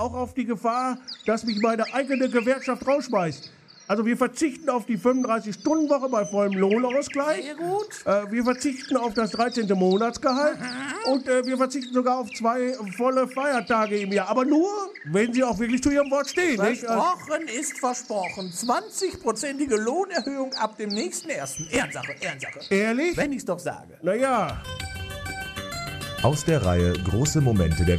auch auf die Gefahr, dass mich meine eigene Gewerkschaft rausschmeißt. Also wir verzichten auf die 35-Stunden-Woche bei vollem Lohnausgleich. Sehr gut. Wir verzichten auf das 13. Monatsgehalt. Und wir verzichten sogar auf 2 volle Feiertage im Jahr. Aber nur, wenn Sie auch wirklich zu Ihrem Wort stehen. Nicht? Versprochen ist versprochen. 20%ige Lohnerhöhung ab dem nächsten 1. Ehrensache. Ehrlich? Wenn ich's doch sage. Naja. Aus der Reihe Große Momente der